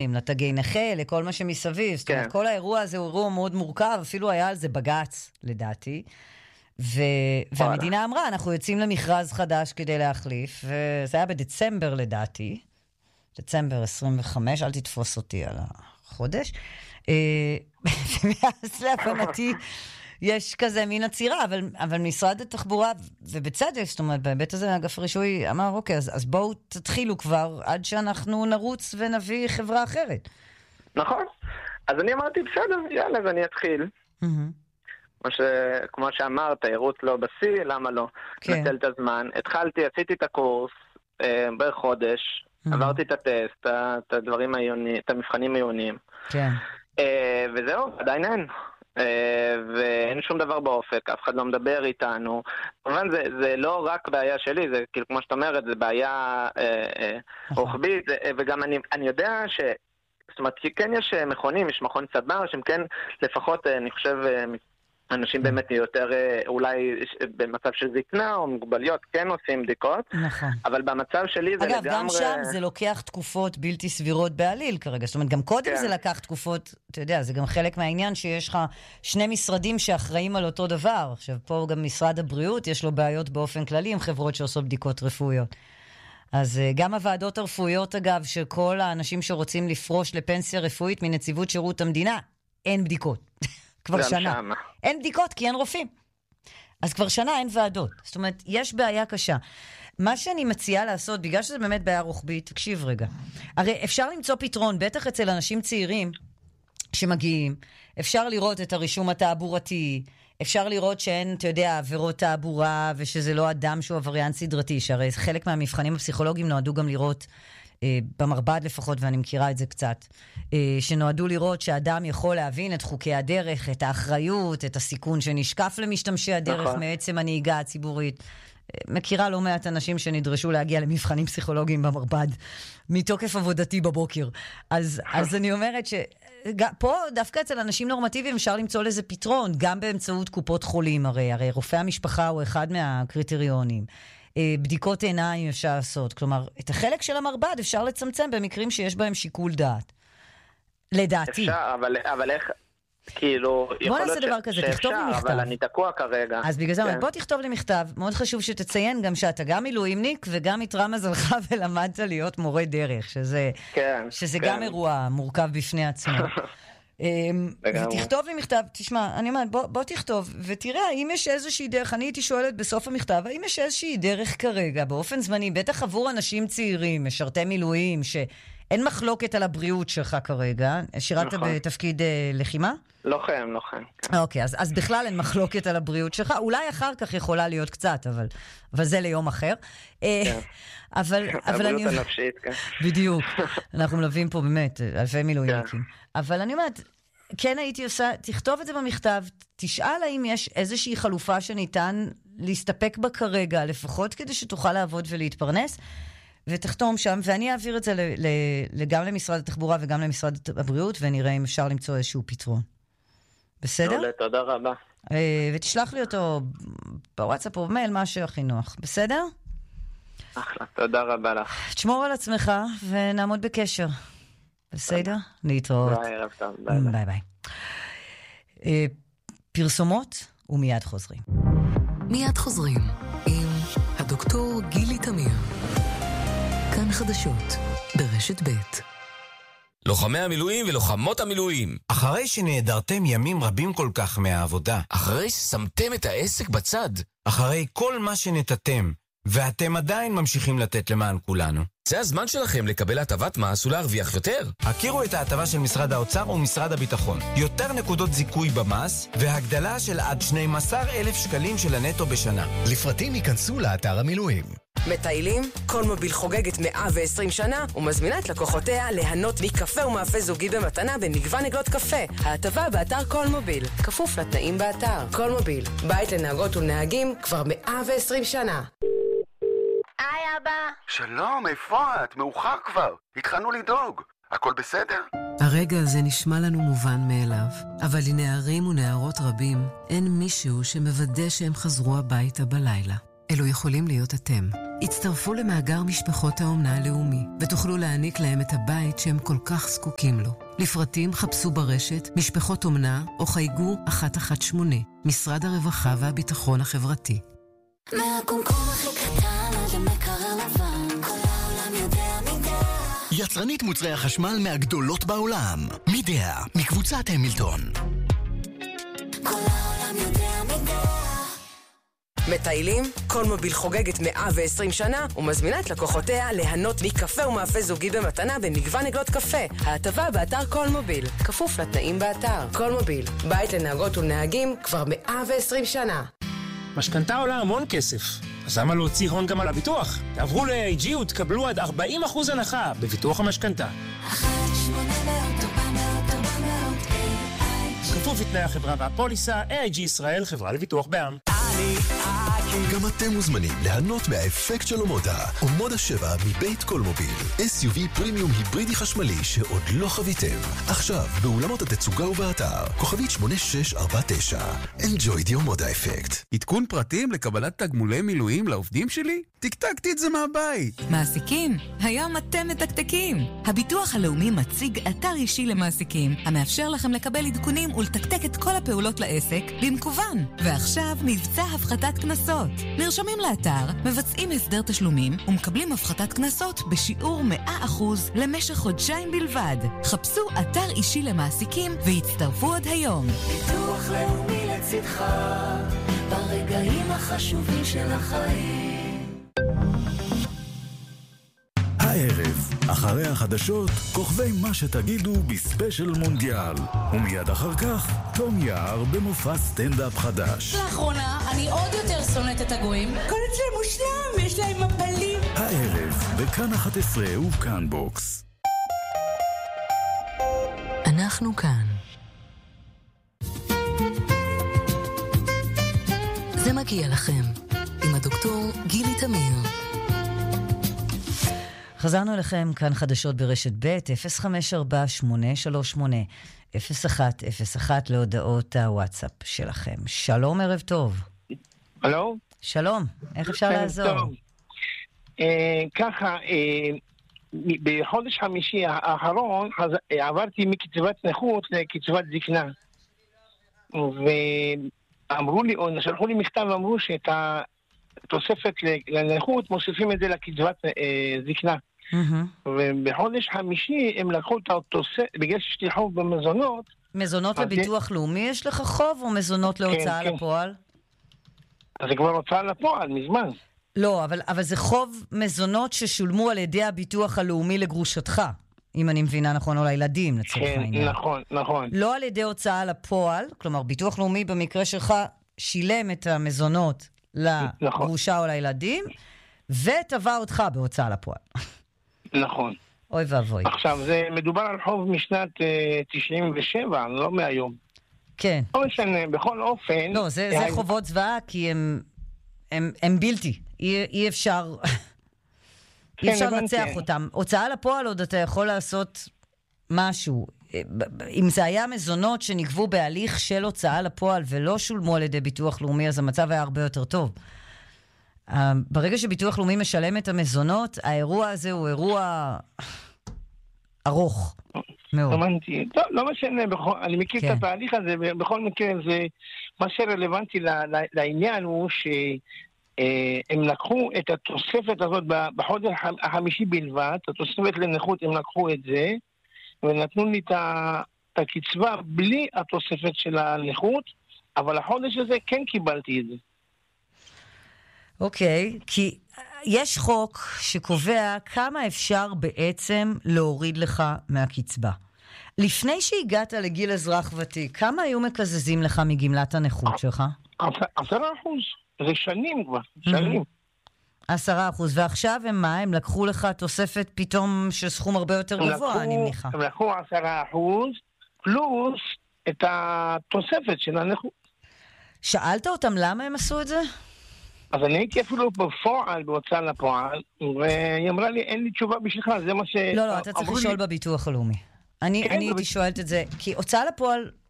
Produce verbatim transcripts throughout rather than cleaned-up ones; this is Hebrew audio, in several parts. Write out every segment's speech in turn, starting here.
הולכים, לתגי נכה, לכל מה שמסביב. זאת אומרת, כל האירוע הזה הוא אירוע מאוד מורכב, אפילו היה על זה בגץ, לדעתי. והמדינה אמרה, אנחנו יוצאים למכרז חדש כדי להחליף, וזה היה בדצמבר לדעתי, דצמבר עשרים וחמש, אל תתפוס אותי על החודש. ומאז להבנתי, יש כזה מין עצירה, אבל, אבל משרד התחבורה, ובצדק, זאת אומרת, בהיבט הזה, אגף הרישוי אמר, אוקיי, אז, אז בואו תתחילו כבר, עד שאנחנו נרוץ ונביא חברה אחרת. נכון. אז אני אמרתי, בסדר, יאללה, אז אני אתחיל. כמו, ש... כמו שאמרת, עירוץ לא בסי, למה לא? כן. נצל את הזמן. התחלתי, עשיתי את הקורס אה, בחודש, עברתי את הטסט, את הדברים העיוניים, את המבחנים העיוניים. כן. אה, וזהו, עדיין אין. ואין שום דבר באופק, אף אחד לא מדבר איתנו. כמובן, זה, זה לא רק בעיה שלי, זה כאילו, כמו שאת אומרת, זה בעיה אה, רוחבית, וגם אני, אני יודע ש... זאת אומרת, כן יש מכונים, יש מכון צבר, שהם כן, לפחות, אני חושב, אנשים באמת יותר, אולי במצב של זקנה או מוגבליות, כן עושים בדיקות. נכון. אבל במצב שלי זה אגב, לגמרי... אגב, גם שם זה לוקח תקופות בלתי סבירות בעליל כרגע. זאת אומרת, גם קודם כן. זה לקח תקופות, אתה יודע, זה גם חלק מהעניין שיש לך שני משרדים שאחראים על אותו דבר. עכשיו, פה גם משרד הבריאות, יש לו בעיות באופן כללי עם חברות שעושות בדיקות רפואיות. אז גם הוועדות הרפואיות, אגב, שכל האנשים שרוצים לפרוש לפנסיה רפואית מנציבות שירות המדינה, אין בדיקות. כבר שנה. שם. אין בדיקות כי אין רופאים. אז כבר שנה אין ועדות. זאת אומרת, יש בעיה קשה. מה שאני מציעה לעשות, בגלל שזה באמת בעיה רוחבית, תקשיב רגע. הרי אפשר למצוא פתרון, בטח אצל אנשים צעירים שמגיעים, אפשר לראות את הרישום התעבורתי, אפשר לראות שאין, אתה יודע, עבירות תעבורה, ושזה לא אדם שהוא עבריין סדרתי, שהרי חלק מהמבחנים הפסיכולוגיים נועדו גם לראות, אה, במרבד לפחות, ואני מכירה את זה קצת, אה, שנועדו לראות שאדם יכול להבין את חוקי הדרך, את האחריות, את הסיכון שנשקף למשתמשי הדרך נכון. מעצם הנהיגה הציבורית. מכירה לא מעט אנשים שנדרשו להגיע למבחנים פסיכולוגיים במרבד, מתוקף עבודתי בבוקר. אז, אז אני אומרת שפה דווקא אצל אנשים נורמטיביים אפשר למצוא לזה פתרון, גם באמצעות קופות חולים, הרי, הרי רופא המשפחה הוא אחד מהקריטריונים. בדיקות עיניים אפשר לעשות, כלומר, את החלק של המרבד אפשר לצמצם במקרים שיש בהם שיקול דעת. לדעתי. אפשר, אבל, אבל איך... כאילו, בוא נעשה דבר כזה, תכתוב לי מכתב. אבל אני תקוע כרגע. אז בגלל זה, בוא תכתוב לי מכתב. מאוד חשוב שתציין גם שאתה גם מילואימניק, וגם יתרה מזלך ולמדת להיות מורה דרך, שזה גם אירוע מורכב בפני עצמו. ותכתוב לי מכתב, תשמע, אני אומרת, בוא תכתוב, ותראה, האם יש איזושהי דרך, אני הייתי שואלת בסוף המכתב, האם יש איזושהי דרך כרגע, באופן זמני, בטח עבור אנשים צעירים, משרתי מילואים, שאין מחלוקת על הבריאות שלך כרגע, שירת בתפקיד לחימה? לוחם, לוחם. אוקיי, אז, אז בכלל אין מחלוקת על הבריאות שלך, אולי אחר כך יכולה להיות קצת, אבל, אבל זה ליום אחר. כן. אבל, אבל אני... הבריאות הנפשית, כן. בדיוק. אנחנו מלווים פה באמת אלפי מילואימניקים. כן. אבל אני אומרת, כן הייתי עושה, תכתוב את זה במכתב, תשאל האם יש איזושהי חלופה שניתן להסתפק בה כרגע, לפחות כדי שתוכל לעבוד ולהתפרנס, ותחתום שם, ואני אעביר את זה ל, ל, גם למשרד התחבורה וגם למשרד הבריאות, ונראה אם אפשר למצוא איזשהו פתרון. בסדר? תודה רבה. ותשלח לי אותו בוואטסאפ או במייל, מה שהכי נוח. בסדר? אחלה, תודה רבה לך. תשמור על עצמך ונעמוד בקשר. בסדר? להתראות. ביי, ערב טוב. ביי ביי. ביי ביי. פרסומות ומיד חוזרים. מיד חוזרים עם הדוקטור גילי תמיר. כאן חדשות ברשת ב'. לוחמי המילואים ולוחמות המילואים. אחרי שנעדרתם ימים רבים כל כך מהעבודה. אחרי ששמתם את העסק בצד. אחרי כל מה שנתתם, ואתם עדיין ממשיכים לתת למען כולנו. זה הזמן שלכם לקבל הטבת מס ולהרוויח יותר. הכירו את ההטבה של משרד האוצר ומשרד הביטחון. יותר נקודות זיכוי במס, והגדלה של עד שנים עשר אלף שקלים של הנטו בשנה. לפרטים ייכנסו לאתר המילואים. מטיילים? קולמוביל חוגגת מאה ועשרים שנה ומזמינה את לקוחותיה ליהנות מקפה ומאפה זוגי במתנה במגוון עגלות קפה. ההטבה באתר קולמוביל, כפוף לתנאים באתר. קולמוביל, בית לנהגות ולנהגים כבר מאה ועשרים שנה. היי אבא. שלום, איפה את? מאוחר כבר. התחלנו לדאוג. הכל בסדר? הרגע הזה נשמע לנו מובן מאליו, אבל לנערים ונערות רבים אין מישהו שמוודא שהם חזרו הביתה בלילה. אלו יכולים להיות אתם. הצטרפו למאגר משפחות האומנה הלאומי, ותוכלו להעניק להם את הבית שהם כל כך זקוקים לו. לפרטים חפשו ברשת משפחות אומנה או חייגו אחת אחת שמונה, משרד הרווחה והביטחון החברתי. מהקומקום הכי קטן עד למקרר לבן, כל העולם יודע מידע. יצרנית מוצרי החשמל מהגדולות בעולם, מידע, מקבוצת המילטון. כל העולם יודע מידע. מטיילים? קולמוביל חוגגת מאה ועשרים שנה ומזמינה את לקוחותיה ליהנות מקפה ומאפה זוגי במתנה במגוון עגלות קפה. ההטבה באתר קולמוביל, כפוף לתנאים באתר. קולמוביל, בית לנהגות ולנהגים כבר מאה ועשרים שנה. משכנתה עולה המון כסף, אז למה להוציא הון גם על הביטוח? תעברו ל-איי איי ג'י ותקבלו עד ארבעים אחוז הנחה בביטוח המשכנתה. כפוף לתנאי החברה והפוליסה, איי איי ג'י ישראל, חברה לביטוח בע"מ. גם אתם מוזמנים ליהנות מהאפקט של אומודה. אומודה שבע מבית קולמוביל. אס יו וי פרימיום היברידי חשמלי שעוד לא חוויתם. עכשיו, באולמות התצוגה ובאתר. כוכבית שמונה שש ארבע תשע. Enjoy the אומודה אפקט. עדכון פרטים לקבלת תגמולי מילואים לעובדים שלי? תקתקתי את זה מהבית. מעסיקים, היום אתם מתקתקים. הביטוח הלאומי מציג אתר אישי למעסיקים, המאפשר לכם לקבל עדכונים ולתקתק את כל הפעולות לעסק במקוון. ועכשיו מבצע הפחתת כנסות. נרשמים לאתר, מבצעים הסדר תשלומים ומקבלים הפחתת כנסות בשיעור מאה אחוז למשך חודשיים בלבד. חפשו אתר אישי למעסיקים והצטרפו עד היום. ביטוח לאומי לצדך ברגעים החשובים של החיים. הערב, אחרי החדשות, כוכבי מה שתגידו בספיישל מונדיאל. ומיד אחר כך, תום יער במופע סטנדאפ חדש. לאחרונה, אני עוד יותר שונאת את הגויים. כל אצלם מושלם, יש להם מפלים. הערב, בכאן אחת עשרה ובכאן בוקס. אנחנו כאן. זה מגיע לכם, עם הדוקטור גילי תמיר. חזרנו אליכם כאן חדשות ברשת ב' אפס חמש ארבע שמונה שלוש שמונה אפס אחת אפס אחת להודעות הוואטסאפ שלכם. שלום, ערב טוב. הלו? שלום, איך אפשר לעזור? אה, ככה, אה, בחודש חמישי האחרון חז... עברתי מקצבת נכות לקצבת זקנה. ואמרו לי, או שלחו לי מכתב ואמרו שאת התוספת לנכות מוסיפים את זה לקצבת אה, זקנה. Mm-hmm. ובחודש חמישי הם לקחו את התוספת, בגלל שיש לי חוב במזונות. מזונות לביטוח זה... לאומי יש לך חוב או מזונות להוצאה כן, לפועל? כן. אז זה כבר הוצאה לפועל, מזמן. לא, אבל, אבל זה חוב מזונות ששולמו על ידי הביטוח הלאומי לגרושתך, אם אני מבינה נכון, או לילדים לצורך כן, העניין. כן, נכון, נכון. לא על ידי הוצאה לפועל, כלומר ביטוח לאומי במקרה שלך שילם את המזונות לגרושה נכון. או לילדים, ותבע אותך בהוצאה לפועל. נכון. אוי ואבוי. עכשיו, זה מדובר על חוב משנת uh, תשעים ושבע, לא מהיום. כן. לא משנה, בכל אופן... לא, זה, זה חובות זוועה, כי הם, הם, הם בלתי. אי, אי אפשר... אי אפשר לנצח אותם. הוצאה לפועל עוד אתה יכול לעשות משהו. אם זה היה מזונות שנגבו בהליך של הוצאה לפועל ולא שולמו על ידי ביטוח לאומי, אז המצב היה הרבה יותר טוב. ברגע שביטוח לאומי משלם את המזונות, האירוע הזה הוא אירוע ארוך מאוד. אמנתי, טוב, לא משנה, אני מכיר את התהליך הזה, בכל מקרה זה, מה שרלוונטי לעניין הוא שהם לקחו את התוספת הזאת בחודש החמישי בלבד, התוספת לנכות הם לקחו את זה, ונתנו לי את הקצבה בלי התוספת של הנכות, אבל החודש הזה כן קיבלתי את זה. אוקיי, כי יש חוק שקובע כמה אפשר בעצם להוריד לך מהקצבה. לפני שהגעת לגיל אזרח ותיק, כמה היו מקזזים לך מגמלת הנכות שלך? עשרה אחוז, זה שנים כבר, שנים. עשרה אחוז, ועכשיו הם מה? הם לקחו לך תוספת פתאום של סכום הרבה יותר גבוה, אני מניחה. הם לקחו עשרה אחוז, פלוס את התוספת של הנכות. שאלת אותם למה הם עשו את זה? אז אני הייתי אפילו בפועל, בהוצאה לפועל, והיא אמרה לי, אין לי תשובה בשבילך, זה מה ש... לא, לא, אתה צריך לשאול בביטוח הלאומי. אני הייתי שואלת את זה, כי הוצאה לפועל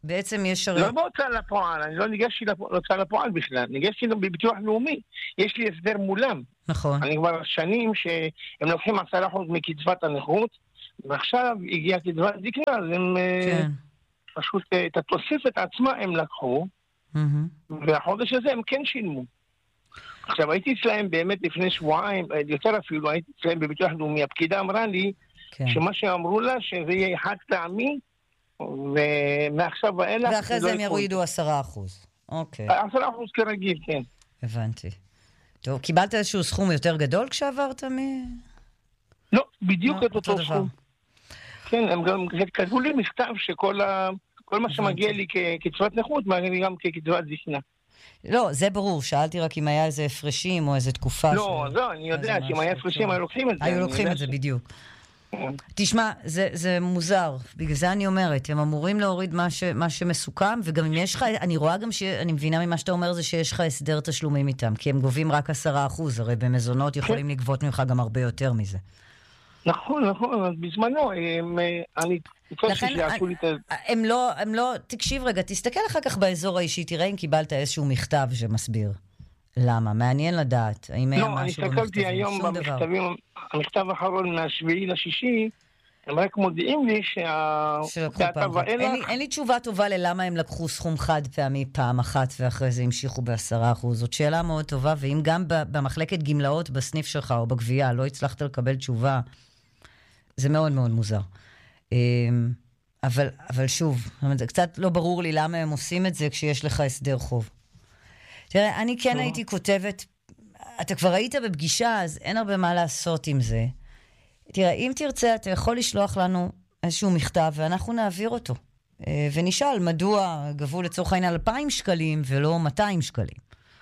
בעצם יש... לא בהוצאה לפועל, אני לא ניגשתי להוצאה לפועל בכלל, ניגשתי בביטוח לאומי, יש לי הסדר מולם. נכון. אני כבר שנים שהם לוקחים עשרה אחוז מקצבת הנכות, ועכשיו הגיעה קצבת זקנה, אז הם כן. פשוט את התוספת עצמה הם לקחו, mm-hmm. והחודש הזה הם כן שילמו. עכשיו הייתי אצלהם באמת לפני שבועיים, יותר אפילו, הייתי אצלהם בביטוח לאומי, הפקידה אמרה לי, כן. שמה שאמרו לה שזה יהיה חד טעמי, ומעכשיו ואלה... ואחרי זה הם יורידו עשרה אחוז. אוקיי. עשרה אחוז כרגיל, כן. הבנתי. טוב, קיבלת איזשהו סכום יותר גדול כשעברת מ... לא, בדיוק את אותו סכום. כן, הם גם כתבו לי מכתב שכל מה שמגיע לי כקצבת נכות, מגיע לי גם כקצבת זקנה. לא, זה ברור. שאלתי רק אם היה איזה הפרשים או איזה תקופה... לא, לא, אני יודע שאם היה הפרשים, היו לוקחים את זה. היו לוקחים את זה, בדיוק. תשמע, זה, זה מוזר, בגלל זה אני אומרת, הם אמורים להוריד מה, ש, מה שמסוכם, וגם אם יש לך, אני רואה גם ש... אני מבינה ממה שאתה אומר זה שיש לך הסדר תשלומים איתם, כי הם גובים רק עשרה אחוז, הרי במזונות יכולים לגבות ממך גם הרבה יותר מזה. נכון, נכון, אז בזמנו, הם, אני... לכן, הם לא, הם לא, תקשיב רגע, תסתכל אחר כך באזור האישי, תראה אם קיבלת איזשהו מכתב שמסביר. למה? מעניין לדעת. האם היה לא, אני הסתכלתי היום במכתבים, המכתב האחרון מהשביעי לשישי, הם רק מודיעים לי שהדאטה ואילך... אין לי תשובה טובה ללמה הם לקחו סכום חד פעמי פעם אחת, ואחרי זה המשיכו בעשרה אחוז. זאת שאלה מאוד טובה, ואם גם במחלקת גמלאות בסניף שלך או בגבייה לא הצלחת לקבל תשובה, זה מאוד מאוד מוזר. אבל, אבל שוב, זה קצת לא ברור לי למה הם עושים את זה כשיש לך הסדר חוב. תראה, אני כן הייתי כותבת, אתה כבר היית בפגישה, אז אין הרבה מה לעשות עם זה. תראה, אם תרצה, אתה יכול לשלוח לנו איזשהו מכתב, ואנחנו נעביר אותו. ונשאל, מדוע גבו לצורך העניין אלפיים שקלים, ולא מאתיים שקלים.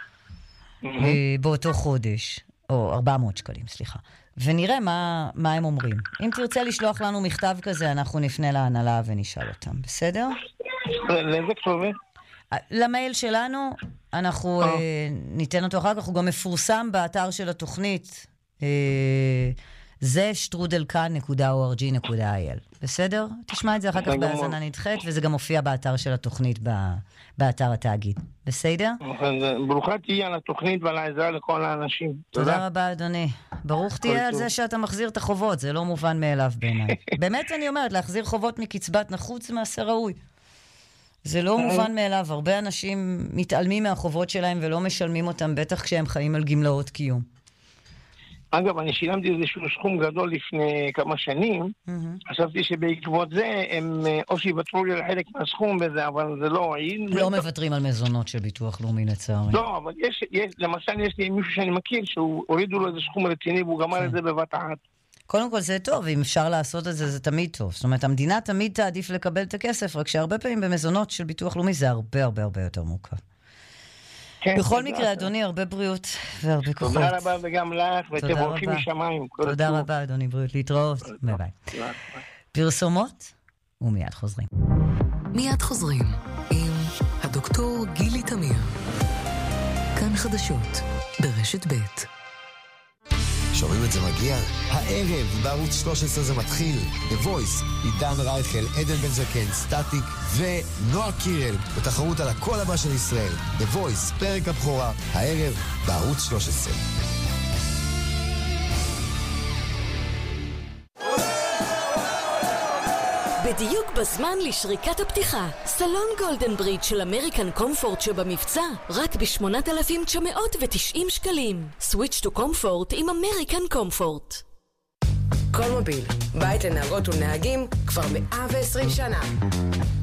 באותו חודש, או ארבע מאות שקלים, סליחה. ונראה מה, מה הם אומרים. אם תרצה לשלוח לנו מכתב כזה, אנחנו נפנה להנהלה ונשאל אותם. בסדר? לאיזה כתובת? למייל שלנו, אנחנו ניתן אותו אחר כך, הוא גם מפורסם באתר של התוכנית, זה שטרודלקן נקודה או אר ג'י נקודה איי אל. בסדר? תשמע את זה אחר כך בהאזנה נדחית, וזה גם מופיע באתר של התוכנית, באתר התאגיד. בסדר? ברוכה תהיה על התוכנית ועל העזרה לכל האנשים. תודה רבה, אדוני. ברוך תהיה על זה שאתה מחזיר את החובות, זה לא מובן מאליו בעיניי. באמת אני אומרת, להחזיר חובות מקצבת נחוץ מעשה ראוי. זה לא מובן מאליו. הרבה אנשים מתעלמים מהחובות שלהם ולא משלמים אותם, בטח כשהם חיים על גמלאות קיום. אגב, אני שילמתי איזשהו סכום גדול לפני כמה שנים. חשבתי שבעקבות זה הם או שיוותרו לי לחלק מהסכום בזה, אבל זה לא הועיל. לא מוותרים על מזונות של ביטוח לאומי לצערי. לא, אבל יש, יש, למשל יש לי מישהו שאני מכיר שהוא הורידו לו איזה סכום רציני והוא גמר את זה בבת אחת. קודם כל זה טוב, אם אפשר לעשות את זה, זה תמיד טוב. זאת אומרת, המדינה תמיד תעדיף לקבל את הכסף, רק שהרבה פעמים במזונות של ביטוח לאומי זה הרבה הרבה הרבה יותר מורכב. כן, בכל מקרה, זה. אדוני, הרבה בריאות והרבה כוחות. תודה רבה וגם לך, ותבורכים משמיים. תודה רבה, רבה, אדוני, בריאות. להתראות. ביי ביי. פרסומות, ומיד חוזרים. מיד חוזרים עם הדוקטור גילי תמיר. כאן חדשות, ברשת ב'. שומעים את זה מגיע? הערב בערוץ שלוש עשרה זה מתחיל. The Voice, עידן רייכל, עדן בן זקן, סטטיק ונועה קירל בתחרות על הקול הבא של ישראל. The Voice, פרק הבכורה, הערב בערוץ שלוש עשרה. בדיוק בזמן לשריקת הפתיחה, סלון גולדן ברידג' של אמריקן קומפורט שבמבצע, רק ב-שמונת אלפים תשע מאות ותשעים שקלים. סוויץ' טו קומפורט עם אמריקן קומפורט. קולמוביל, בית לנהגות ולנהגים כבר מאה ועשרים שנה.